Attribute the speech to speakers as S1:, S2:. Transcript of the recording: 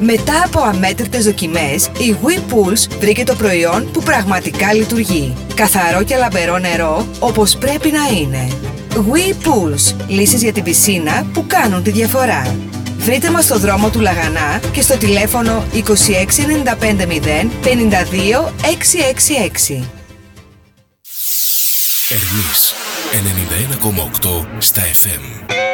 S1: Μετά από αμέτρητες δοκιμές, η WePulse βρήκε το προϊόν που πραγματικά λειτουργεί. Καθαρό και λαμπερό νερό, όπως πρέπει να είναι. WePulse, λύσεις για την πισίνα που κάνουν τη διαφορά. Βρείτε μας στο δρόμο του Λαγανά και στο τηλέφωνο 26950 52 666.
S2: Ερμής 91,8 στα FM.